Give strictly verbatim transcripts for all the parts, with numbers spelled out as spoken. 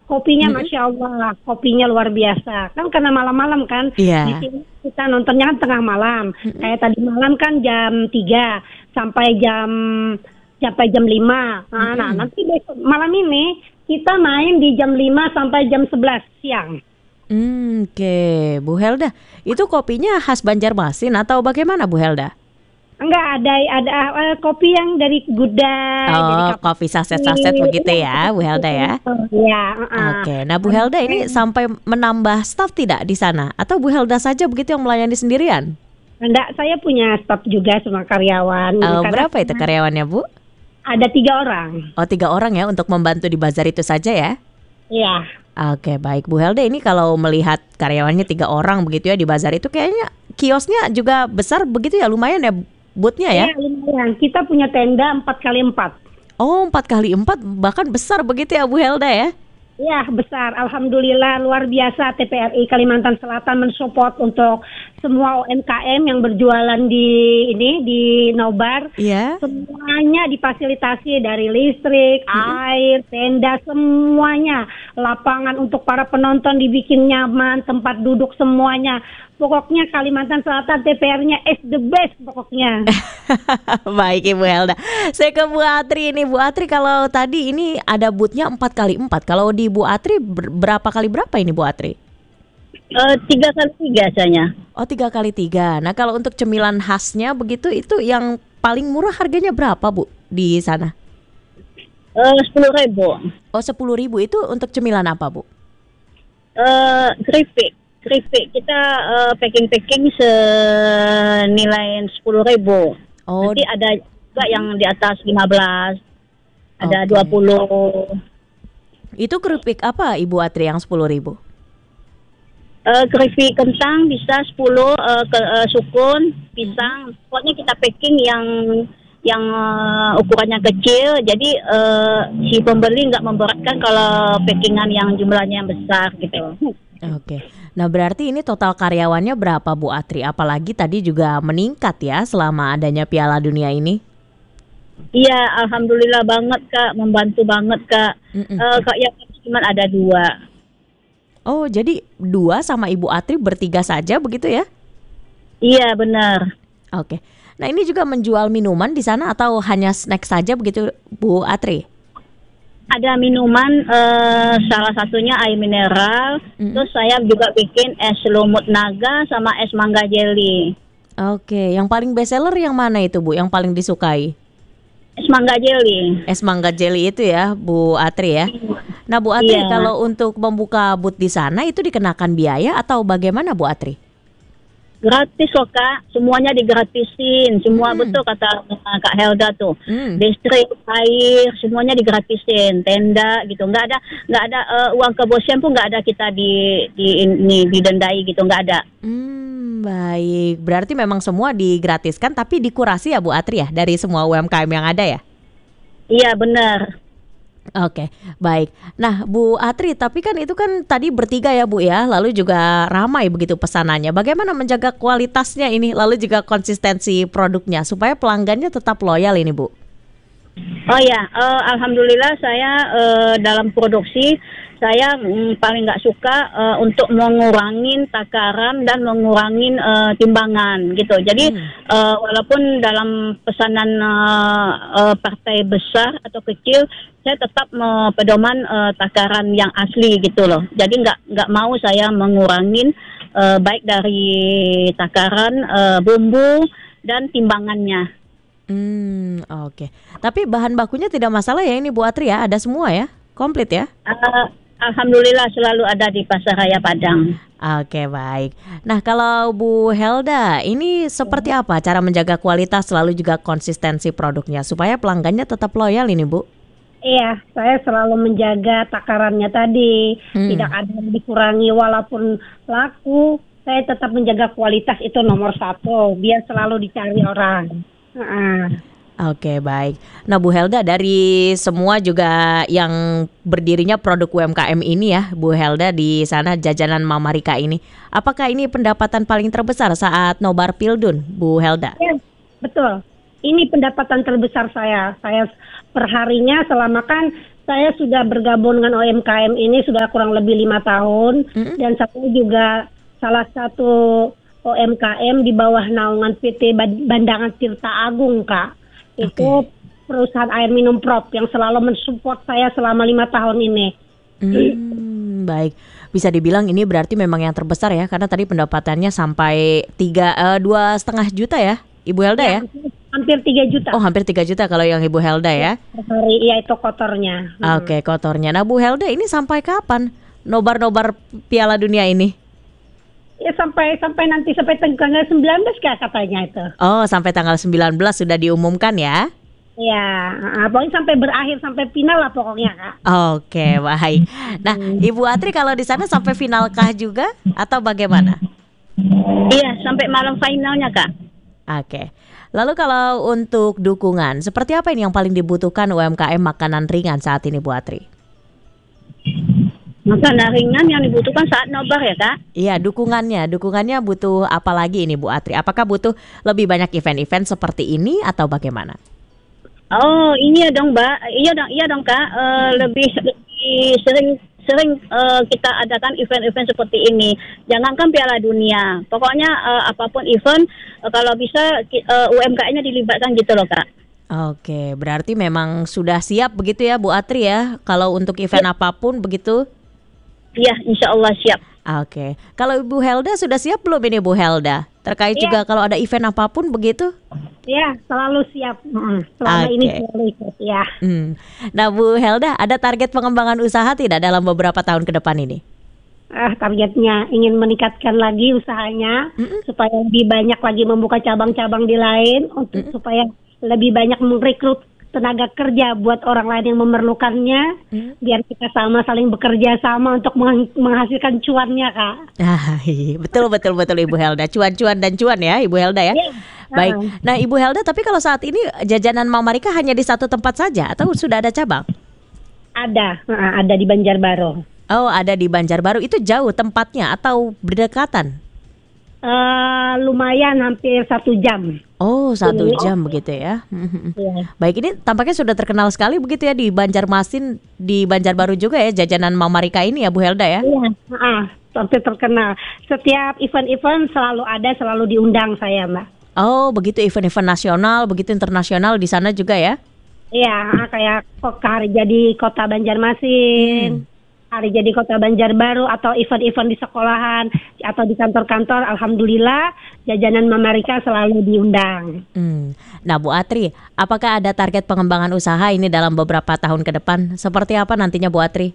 Kopinya Mm-mm. Masya Allah, kopinya luar biasa. Kan karena malam-malam kan, Iya. di sini kita nontonnya kan tengah malam. Mm-mm. Kayak tadi malam kan jam tiga sampai jam sampai jam lima. Nah, nah, Mm-mm. nanti besok malam ini kita main di jam lima sampai jam sebelas siang. Hmm, oke, Bu Helda, itu kopinya khas Banjarmasin atau bagaimana Bu Helda? Enggak ada ada eh, kopi yang dari gudai, dari Oh, kapusi. kopi saset-saset begitu ya, Bu Helda ya? Iya, heeh. Oke, nah Bu Helda ini sampai menambah staf tidak di sana? Atau Bu Helda saja begitu yang melayani sendirian? Enggak, saya punya staf juga sama karyawan. Oh, Karena berapa itu karyawannya Bu? ada tiga orang. Oh, tiga orang ya untuk membantu di bazar itu saja ya? Iya. Oke, baik Bu Helda, ini kalau melihat karyawannya tiga orang begitu ya di bazar itu kayaknya kiosnya juga besar begitu ya, lumayan ya boothnya ya? Iya, lumayan. Kita punya tenda empat kali empat. Oh, empat kali empat bahkan besar begitu ya Bu Helda ya? Ya, besar. Alhamdulillah luar biasa T P R I Kalimantan Selatan mensupport untuk semua U M K M yang berjualan di ini di Nobar. Iya. Semuanya difasilitasi dari listrik, air, tenda, semuanya. Lapangan untuk para penonton dibikin nyaman, tempat duduk semuanya. Pokoknya Kalimantan Selatan T P R-nya is the best pokoknya. Baik Ibu Helda. Saya ke Bu Atri ini. Bu Atri, kalau tadi ini ada boothnya empat kali empat. Kalau di Bu Atri ber- berapa kali berapa ini Bu Atri? Eh, tiga kali tiga saya. Oh, tiga kali tiga. Nah, kalau untuk cemilan khasnya begitu itu yang paling murah harganya berapa Bu di sana? Eh, sepuluh ribu. Oh, sepuluh ribu itu untuk cemilan apa Bu? Eh, keripik. Keripik kita eh, packing-packing senilai sepuluh ribu. Oh, Nanti ada juga yang di atas lima belas. Ada Oke. dua puluh. itu keripik apa Ibu Atri yang sepuluh ribu? Eh, keripik kentang bisa sepuluh, eh, ke, eh, sukun, pisang. Pokoknya kita packing yang yang eh, ukurannya kecil. Jadi eh, si pembeli nggak memberatkan kalau packingan yang jumlahnya yang besar gitu. Oke. Nah, berarti ini total karyawannya berapa Bu Atri? Apalagi tadi juga meningkat ya selama adanya Piala Dunia ini. Iya, alhamdulillah banget Kak, membantu banget Kak. Mm-mm. Eh, Kak yang cuma ada dua. Oh, jadi dua sama Ibu Atri bertiga saja begitu ya? Iya benar. Oke. Nah, ini juga menjual minuman di sana atau hanya snack saja begitu Bu Atri? Ada minuman, eh, salah satunya air mineral. Mm-mm. Terus saya juga bikin es lumut naga sama es mangga jelly. Oke, yang paling best seller yang mana itu Bu? Yang paling disukai? Es mangga jelly. Es mangga jelly itu ya, Bu Atri ya. Nah, Bu Atri, Iya. kalau untuk membuka booth di sana itu dikenakan biaya atau bagaimana Bu Atri? Gratis loh Kak, semuanya digratisin. Semua Hmm. betul kata uh, Kak Helda tuh. Hmm. Listrik, air, semuanya digratisin. Tenda gitu, nggak ada nggak ada eh, uang kebosian pun nggak ada kita di di ini didendai gitu, nggak ada. Hmm, baik. Berarti memang semua digratiskan tapi dikurasi ya Bu Atri ya dari semua U M K M yang ada ya? Iya benar. Oke, baik. Nah, Bu Atri, tapi kan itu kan tadi bertiga ya Bu ya, lalu juga ramai begitu pesanannya. Bagaimana menjaga kualitasnya ini, lalu juga konsistensi produknya supaya pelanggannya tetap loyal ini Bu? Oh ya, eh, alhamdulillah saya eh, dalam produksi saya mm, paling nggak suka eh, untuk mengurangin takaran dan mengurangin eh, timbangan gitu. Jadi eh, walaupun dalam pesanan eh, eh, partai besar atau kecil, saya tetap eh, pedoman eh, takaran yang asli gitu loh. Jadi nggak nggak mau saya mengurangin eh, baik dari takaran eh, bumbu dan timbangannya. Hmm, oke. Tapi bahan bakunya tidak masalah ya ini Bu Atri ya, ada semua ya, komplit ya? Eh, Alhamdulillah selalu ada di Pasar Raya Padang. Oke, baik. Nah, kalau Bu Helda, ini seperti apa cara menjaga kualitas selalu juga konsistensi produknya supaya pelanggannya tetap loyal ini Bu? Iya, saya selalu menjaga takarannya tadi, Hmm. tidak ada yang dikurangi walaupun laku. Saya tetap menjaga kualitas itu nomor satu, biar selalu dicari orang. Heeh. Oke, baik. Nah, Bu Helda, dari semua juga yang berdirinya produk U M K M ini ya, Bu Helda di sana jajanan Mama Rika ini, apakah ini pendapatan paling terbesar saat nobar Pildun, Bu Helda? Ya, betul. Ini pendapatan terbesar saya. Saya perharinya selama kan saya sudah bergabung dengan U M K M ini sudah kurang lebih lima tahun. Mm-hmm. Dan saya juga salah satu U M K M di bawah naungan P T Bandangan Tirta Agung, Kak. Itu okay. perusahaan air minum Prop yang selalu mensupport saya selama lima tahun ini. Hmm, baik, bisa dibilang ini berarti memang yang terbesar ya, karena tadi pendapatannya sampai tiga uh, dua setengah juta ya, Ibu Helda ya? ya? Hampir tiga juta. Oh, hampir tiga juta kalau yang Ibu Helda ya? Hari, iya itu kotornya. Hmm. Oke, okay, kotornya. Nah, Bu Helda ini sampai kapan nobar-nobar Piala Dunia ini? Ya sampai sampai nanti sampai tanggal sembilan belas kak katanya itu. Oh, sampai tanggal sembilan belas sudah diumumkan ya? Ya, pokoknya sampai berakhir sampai final lah pokoknya kak. Oke, baik. Nah, Ibu Atri kalau di sana sampai finalkah juga atau bagaimana? Iya, sampai malam finalnya kak. Oke. Lalu kalau untuk dukungan, seperti apa ini yang paling dibutuhkan U M K M makanan ringan saat ini, Bu Atri? Makanan ringan yang dibutuhkan saat nobar ya kak? Iya, dukungannya, dukungannya butuh apa lagi ini Bu Atri? Apakah butuh lebih banyak event-event seperti ini atau bagaimana? Oh, ini ya dong, Mbak. Iya dong, iya dong, Kak. Uh, lebih, lebih sering sering uh, kita adakan event-event seperti ini. Jangankan Piala Dunia. Pokoknya uh, apapun event, uh, kalau bisa uh, U M K M-nya dilibatkan gitu loh, Kak. Oke, berarti memang sudah siap begitu ya, Bu Atri ya? Kalau untuk event ya. apapun begitu? Iya, insya Allah siap. Oke, kalau Ibu Helda sudah siap belum ini Bu Helda? Terkait ya. juga kalau ada event apapun begitu? Ya, selalu siap. Mm, selama okay. ini selalu ikut ya. Hmm. Nah, Bu Helda, ada target pengembangan usaha tidak dalam beberapa tahun ke depan ini? Ah, targetnya ingin meningkatkan lagi usahanya mm-mm. supaya lebih banyak lagi membuka cabang-cabang di lain untuk mm-mm. supaya lebih banyak merekrut tenaga kerja buat orang lain yang memerlukannya, hmm. biar kita sama saling bekerja sama untuk meng- menghasilkan cuannya, Kak. Ah, betul betul betul Ibu Helda, cuan-cuan dan cuan ya, Ibu Helda ya. Yeah. Baik. Nah, Ibu Helda, tapi kalau saat ini jajanan Mama Rika hanya di satu tempat saja atau sudah ada cabang? Ada, ada di Banjarbaru. Oh, ada di Banjarbaru. Itu jauh tempatnya atau berdekatan? Uh, lumayan, hampir satu jam. Oh, satu ini. jam begitu ya. Yeah. Baik, ini tampaknya sudah terkenal sekali begitu ya di Banjarmasin, di Banjarbaru juga ya jajanan Mama Rika ini ya, Bu Helda ya. Iya, ah, sampai terkenal. Setiap event-event selalu ada, selalu diundang saya, Mbak. Oh, begitu, event-event nasional, begitu internasional di sana juga ya? Iya, kayak hari jadi Kota Banjarmasin. Hmm. Hari jadi Kota Banjarbaru atau event-event di sekolahan atau di kantor-kantor, alhamdulillah jajanan Mama Rika selalu diundang. Hmm. Nah, Bu Atri, apakah ada target pengembangan usaha ini dalam beberapa tahun ke depan? Seperti apa nantinya, Bu Atri?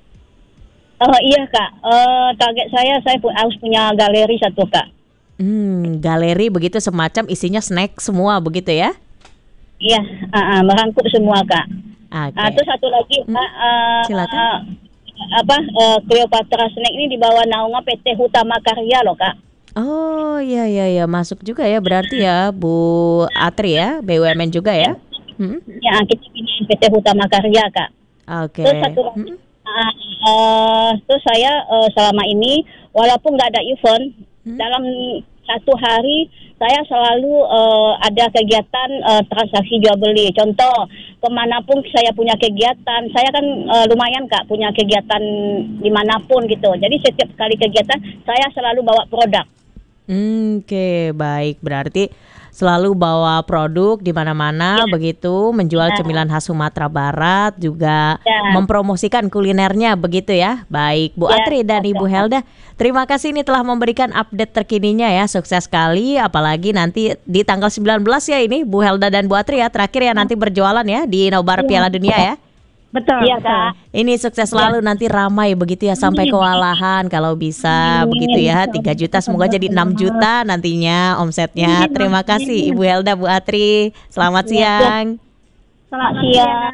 Oh iya Kak, uh, target saya saya pu- harus punya galeri satu Kak. Hmm, galeri begitu semacam isinya snack semua begitu ya? Iya, uh, uh, merangkup semua Kak. Okay. Uh, terus satu lagi Kak. Hmm. Uh, Silakan. Uh, apa uh, Cleopatra Snack ini di bawah naungan P T Hutama Karya loh Kak. Oh iya iya iya, masuk juga ya berarti ya Bu Atri ya, B U M N juga ya. Hmm? Ya, kita punya P T Hutama Karya Kak. Oke. Okay. Terus satu lagi hmm? uh, uh, terus saya uh, selama ini walaupun nggak ada event hmm? dalam satu hari saya selalu uh, ada kegiatan uh, transaksi jual beli. Contoh, kemanapun saya punya kegiatan, saya kan uh, lumayan Kak punya kegiatan dimanapun gitu. Jadi setiap kali kegiatan saya selalu bawa produk. Hmm, Oke, okay, baik. Berarti selalu bawa produk di mana-mana ya. Begitu, menjual ya. Cemilan khas Sumatera Barat, juga ya. Mempromosikan kulinernya begitu ya. Baik, Bu ya. Atri dan Ibu Helda, terima kasih ini telah memberikan update terkininya ya. Sukses sekali, apalagi nanti di tanggal sembilan belas ya ini Bu Helda dan Bu Atri ya, terakhir ya nanti berjualan ya di Nobar ya. Piala Dunia ya. Betul, iya, betul. Kak. Ini sukses selalu ya. Nanti ramai begitu ya sampai kewalahan kalau bisa ya. Begitu ya, tiga juta semoga jadi enam juta nantinya omsetnya. Ya. Terima kasih Ibu Helda, Bu Atri. Selamat ya. siang. Selamat siang.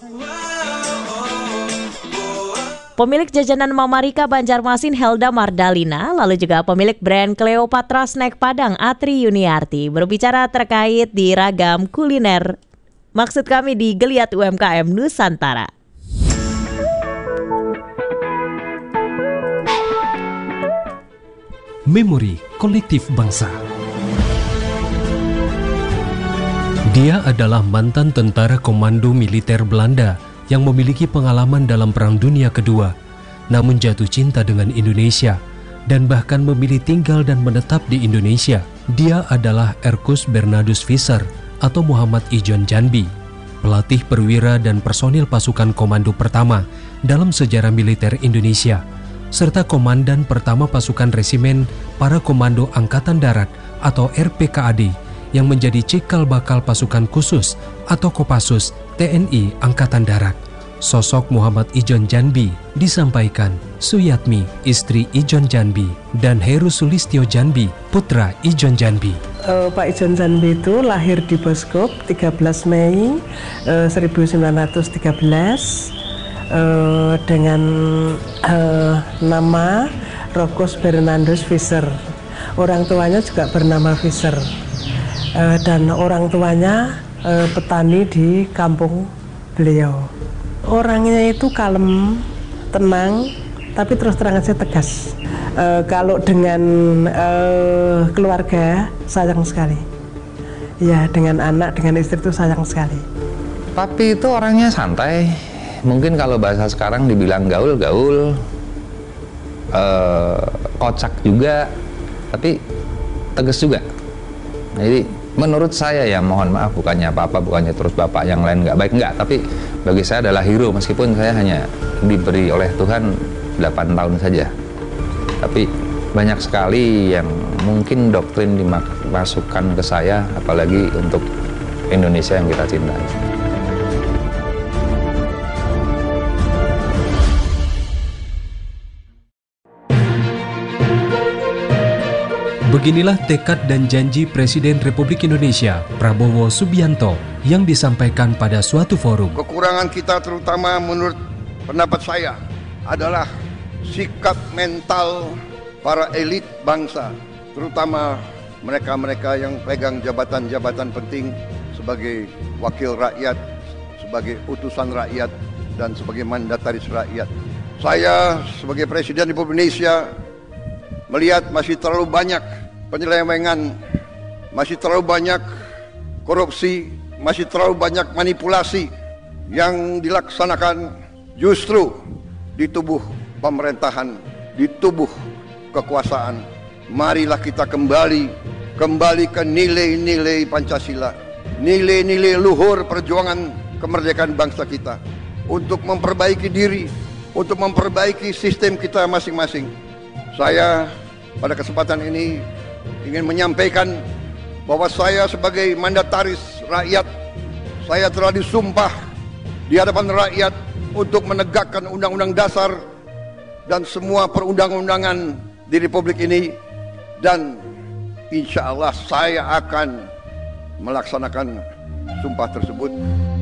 Pemilik jajanan Mama Rika Banjarmasin Helda Mardalina, lalu juga pemilik brand Cleopatra Snack Padang Atri Yuniarti berbicara terkait di ragam kuliner. Maksud kami di Geliat U M K M Nusantara. Memori kolektif bangsa. Dia adalah mantan tentara komando militer Belanda yang memiliki pengalaman dalam Perang Dunia Kedua, namun jatuh cinta dengan Indonesia dan bahkan memilih tinggal dan menetap di Indonesia. Dia adalah Erkus Bernardus Visser atau Muhammad Ijon Janbi, pelatih perwira dan personil pasukan komando pertama dalam sejarah militer Indonesia, serta komandan pertama pasukan resimen para komando Angkatan Darat atau R P K A D yang menjadi cikal bakal pasukan khusus atau Kopassus T N I Angkatan Darat. Sosok Muhammad Ijon Janbi disampaikan Suyatmi, istri Ijon Janbi, dan Heru Sulistyo Janbi, putra Ijon Janbi. Uh, Pak Ijon Janbi itu lahir di Boskop tiga belas Mei uh, seribu sembilan ratus tiga belas uh, dengan uh, nama Rokus Bernardus Visser. Orang tuanya juga bernama Visser. Uh, dan orang tuanya uh, petani di kampung beliau. Orangnya itu kalem, tenang, tapi terus terang aja tegas. Uh, kalau dengan uh, keluarga sayang sekali. Ya, dengan anak, dengan istri itu sayang sekali. Papi itu orangnya santai. Mungkin kalau bahasa sekarang dibilang gaul-gaul, uh, kocak juga, tapi tegas juga. Jadi menurut saya ya, mohon maaf, bukannya apa-apa, bukannya terus bapak yang lain nggak baik, nggak, tapi bagi saya adalah hero, meskipun saya hanya diberi oleh Tuhan delapan tahun saja. Tapi banyak sekali yang mungkin doktrin dimasukkan ke saya, apalagi untuk Indonesia yang kita cintai. Beginilah tekad dan janji Presiden Republik Indonesia Prabowo Subianto yang disampaikan pada suatu forum. Kekurangan kita terutama menurut pendapat saya adalah sikap mental para elit bangsa, terutama mereka-mereka yang pegang jabatan-jabatan penting sebagai wakil rakyat, sebagai utusan rakyat, dan sebagai mandataris rakyat. Saya sebagai Presiden Republik Indonesia melihat masih terlalu banyak penyelewengan, masih terlalu banyak korupsi, masih terlalu banyak manipulasi yang dilaksanakan justru di tubuh pemerintahan, di tubuh kekuasaan. Marilah kita kembali, kembali ke nilai-nilai Pancasila, nilai-nilai luhur perjuangan kemerdekaan bangsa kita, untuk memperbaiki diri, untuk memperbaiki sistem kita masing-masing. Saya pada kesempatan ini ingin menyampaikan bahwa saya sebagai mandataris rakyat, saya telah disumpah di hadapan rakyat untuk menegakkan Undang-Undang Dasar dan semua perundang-undangan di Republik ini, dan insya Allah saya akan melaksanakan sumpah tersebut.